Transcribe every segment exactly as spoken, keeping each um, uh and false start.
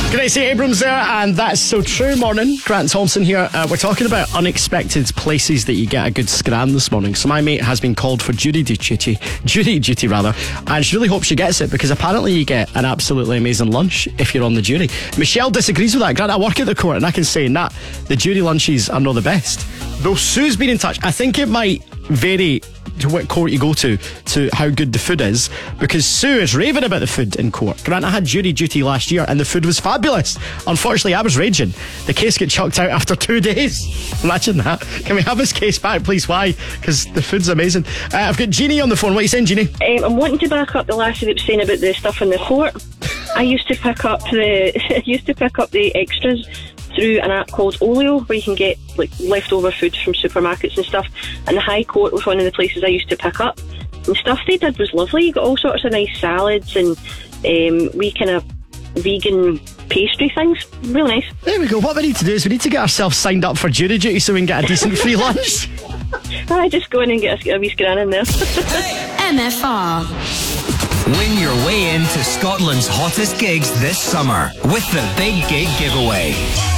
Gracie Abrams there, and that's so true. Morning, Grant Thompson here. Uh, we're talking about unexpected places that you get a good scran this morning. So my mate has been called for jury duty, jury duty rather, and she really hopes she gets it because apparently you get an absolutely amazing lunch if you're on the jury. Michelle disagrees with that. Grant, I work at the court and I can say, nah, the jury lunches are not the best. Though Sue's been in touch, I think it might vary to what court you go to to how good the food is, because Sue is raving about the food in court. Grant, I had jury duty last year and the food was fabulous. Unfortunately, I was raging. The case got chucked out after two days. Imagine that. Can we have this case back, please? Why? Because the food's amazing. uh, I've got Jeannie on the phone. What are you saying, Jeannie? Um, I'm wanting to back up the lassie that was saying about the stuff in the court. I used to pick up the I used to pick up the extras through an app called Olio, where you can get like leftover food from supermarkets and stuff. And the High Court was one of the places I used to pick up. And stuff they did was lovely. You got all sorts of nice salads and um, wee kind of vegan pastry things. Really nice. There we go. What we need to do is we need to get ourselves signed up for jury duty so we can get a decent free lunch. I just go in and get a, a wee scran in there. M F R. Win your way into Scotland's hottest gigs this summer with the Big Gig Giveaway.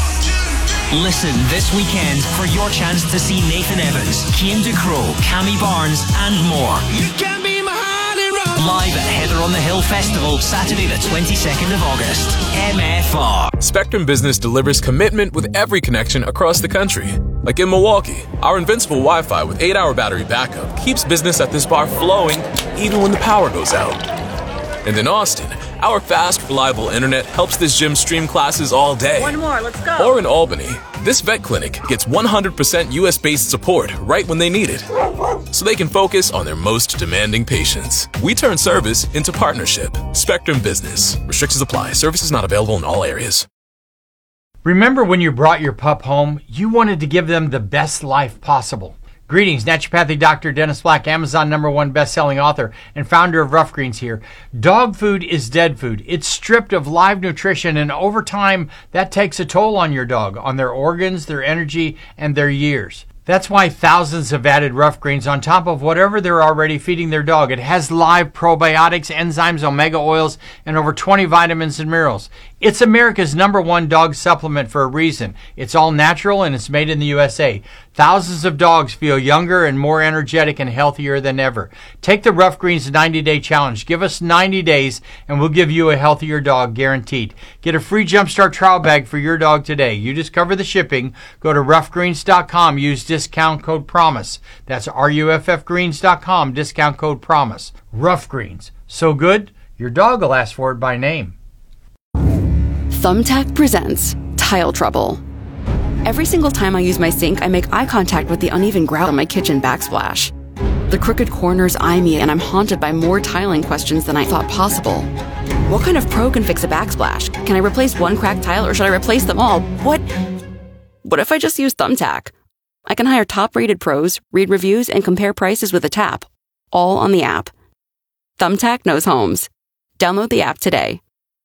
Listen this weekend for your chance to see Nathan Evans, Cian Ducrot, Cammy Barnes and more. You can be my heart and rock. Live at Heather on the Hill Festival, Saturday the twenty-second of August. M F R. Spectrum Business delivers commitment with every connection across the country. Like in Milwaukee, our invincible Wi-Fi with eight hour battery backup keeps business at this bar flowing even when the power goes out. And in Austin, our fast, reliable internet helps this gym stream classes all day. One more, let's go. Or in Albany, this vet clinic gets one hundred percent U S-based support right when they need it, so they can focus on their most demanding patients. We turn service into partnership. Spectrum Business. Restrictions apply. Services not available in all areas. Remember when you brought your pup home, you wanted to give them the best life possible. Greetings, naturopathic doctor Dennis Black, Amazon number one best-selling author and founder of Rough Greens here. Dog food is dead food. It's stripped of live nutrition, and over time, that takes a toll on your dog, on their organs, their energy, and their years. That's why thousands have added Rough Greens on top of whatever they're already feeding their dog. It has live probiotics, enzymes, omega oils, and over twenty vitamins and minerals. It's America's number one dog supplement for a reason. It's all natural and it's made in the U S A. Thousands of dogs feel younger and more energetic and healthier than ever. Take the Rough Greens ninety-day challenge. Give us ninety days and we'll give you a healthier dog guaranteed. Get a free Jumpstart trial bag for your dog today. You just cover the shipping. Go to rough greens dot com. Use discount code PROMISE. That's R U F F greens dot com. Discount code PROMISE. Rough Greens. So good, your dog will ask for it by name. Thumbtack presents Tile Trouble. Every single time I use my sink, I make eye contact with the uneven grout on my kitchen backsplash. The crooked corners eye me, and I'm haunted by more tiling questions than I thought possible. What kind of pro can fix a backsplash? Can I replace one cracked tile, or should I replace them all? What? What if I just use Thumbtack? I can hire top-rated pros, read reviews, and compare prices with a tap, all on the app. Thumbtack knows homes. Download the app today.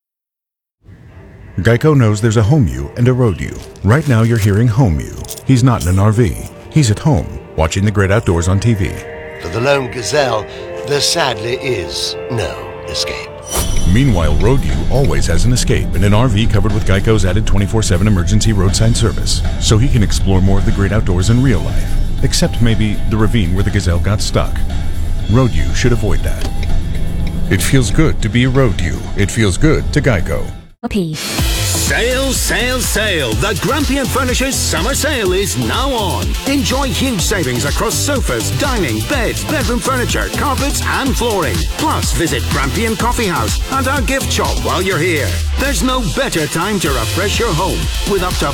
Geico knows there's a home you and a road you. Right now you're hearing home you. He's not in an R V. He's at home, watching the great outdoors on T V. For the lone gazelle, there sadly is no escape. Meanwhile, road you always has an escape in an R V covered with Geico's added twenty-four seven emergency roadside service, so he can explore more of the great outdoors in real life, except maybe the ravine where the gazelle got stuck. Road you should avoid that. It feels good to be a road you. It feels good to Geico. Sale, sale, sale. The Grampian Furnishers Summer Sale is now on. Enjoy huge savings across sofas, dining, beds, bedroom furniture, carpets and flooring. Plus, visit Grampian Coffee House and our gift shop while you're here. There's no better time to refresh your home with up to